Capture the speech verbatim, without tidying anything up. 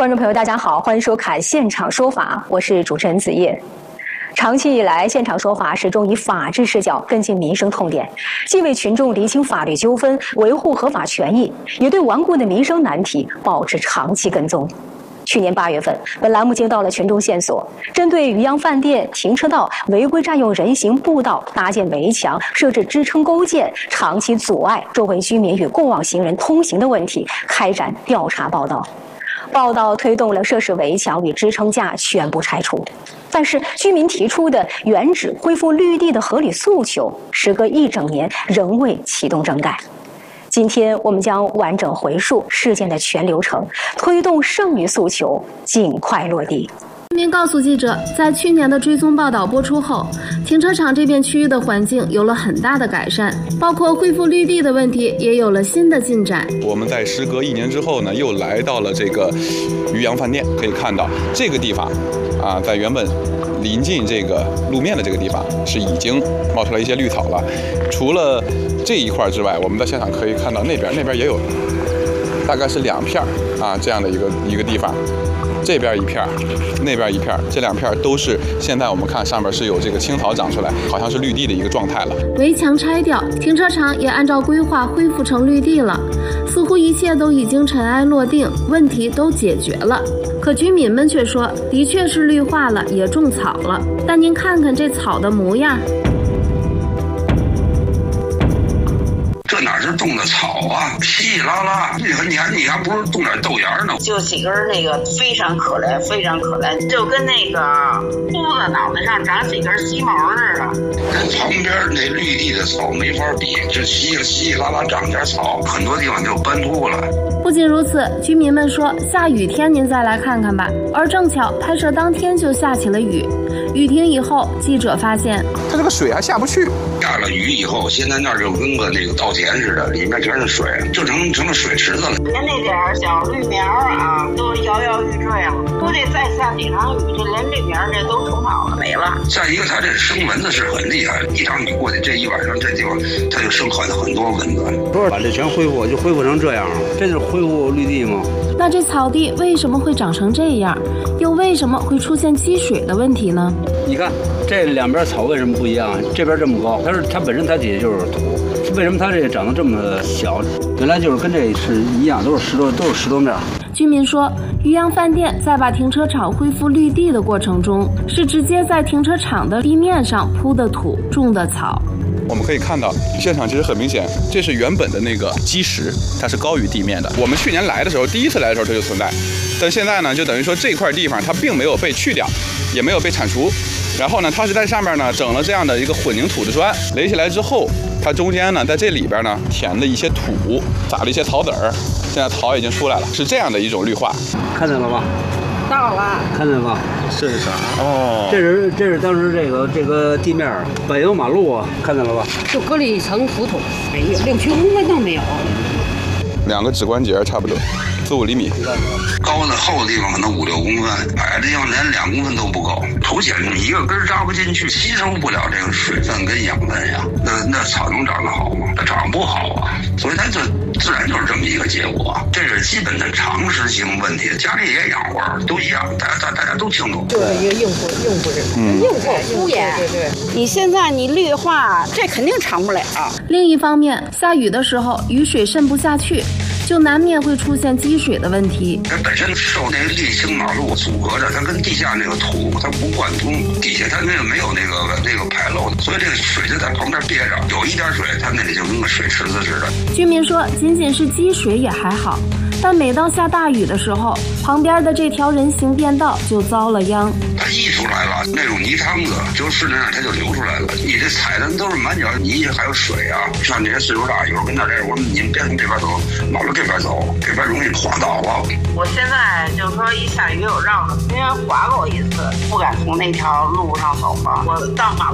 观众朋友，大家好，欢迎收看《现场说法》，我是主持人子叶。长期以来，现场说法始终以法治视角跟进民生痛点，既为群众厘清法律纠纷、维护合法权益，也对顽固的民生难题保持长期跟踪。去年八月份，本栏目接到了群众线索，针对渔阳饭店停车道违规占用人行步道、搭建围墙、设置支撑构件，长期阻碍周围居民与过往行人通行的问题，开展调查报道。报道推动了涉事围墙与支撑架全部拆除，但是居民提出的原址恢复绿地的合理诉求，时隔一整年仍未启动整改。今天我们将完整回述事件的全流程，推动剩余诉求尽快落地。 居民告诉记者，在去年的追踪报道播出后，停车场这片区域的环境有了很大的改善，包括恢复绿地的问题也有了新的进展。 我们在时隔一年之后呢，又来到了这个渔阳饭店，可以看到这个地方啊，在原本临近这个路面的这个地方是已经冒出来一些绿草了。除了这一块之外，我们在现场可以看到那边那边也有，大概是两片啊这样的一个一个地方。这边一片，那边一片，这两片都是现在我们看上面是有这个青草长出来，好像是绿地的一个状态了。 围墙拆掉，停车场也按照规划恢复成绿地了，似乎一切都已经尘埃落定，问题都解决了。可居民们却说，的确是绿化了，也种草了，但您看看这草的模样。 这哪是种的草啊，稀稀拉拉，你看你还你还不如种点豆芽呢。 就几根那个非常可怜，非常可怜，就跟那个秃子脑袋上长几根鸡毛似的。 跟旁边那绿地的草没法比，这稀稀稀拉拉长点草，很多地方就斑秃了。 不仅如此，居民们说下雨天您再来看看吧。而正巧拍摄当天就下起了雨，雨停以后，记者发现它这个水还下不去。 下了雨以后，现在那儿就跟个那个稻田似的，里面全是水，就成成了水池子了。 人那点小绿苗啊，都摇摇欲坠了，估计再下几场雨，这连绿苗这都冲跑了，没了。 再一个，它这生蚊子是很厉害，一场雨过去，这一晚上这地方它就生很很多蚊子。 不是把这全恢复，就恢复成这样了，这就是恢复绿地吗？ 那这草地为什么会长成这样？又为什么会出现积水的问题呢？ 你看这两边草为什么不一样？这边这么高，它是它本身它底下就是土，为什么它这长得这么小？原来就是跟这是一样，都是石头，都是石头面。 居民说，渔阳饭店在把停车场恢复绿地的过程中，是直接在停车场的地面上铺的土，种的草。 我们可以看到，现场其实很明显，这是原本的那个基石，它是高于地面的。我们去年来的时候，第一次来的时候它就存在，但现在呢，就等于说这块地方它并没有被去掉，也没有被铲除。然后呢，它是在上面呢整了这样的一个混凝土的砖，垒起来之后，它中间呢在这里边呢填了一些土，撒了一些草籽儿，现在草已经出来了，是这样的一种绿化。 看见了吗？ 到了， 看见了吗？ 这是啥？哦， 这是这是当时这个这个地面柏油马路啊，看见了吧？ 就搁了一层浮土，没有六七公分都没有。 两个指关节差不多，四五厘米。 高的厚的地方可能五六公分，矮的地方连两公分都不够。土碱你一个根扎不进去，吸收不了这个水分跟养分呀，那那草能长得好吗？它长不好啊，所以它就自然就是这么一个结果。这是基本的常识性问题，家里也养活都一样，大家大大家都清楚。 就是一个应付应付人，嗯、应付敷衍。对对对， 你现在你绿化，这肯定长不了。 另一方面，下雨的时候，雨水渗不下去，就难免会出现积水的问题。 它本身受那个沥青马路阻隔着，它跟地下那个土它不贯通，底下它那个没有那个那个排漏，所以这个水就在旁边憋着，有一点水，它那里就跟个水池子似的。 居民说，仅仅是积水也还好，但每当下大雨的时候，旁边的这条人行便道就遭了殃。 它溢出来了，那种泥汤子就顺着那它就流出来了。你这踩的都是满脚泥，还有水啊。像这些岁数大，有时候跟那这，我说你们别从这边走，马路这边走，这边容易滑倒啊。 我现在就说一下雨我让了，因为滑过一次，不敢从那条路上走了。我到马路